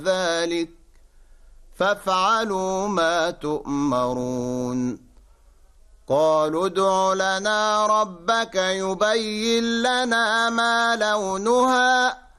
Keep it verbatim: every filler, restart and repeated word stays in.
ذلك فافعلوا ما تؤمرون قالوا ادع لنا ربك يبين لنا ما لونها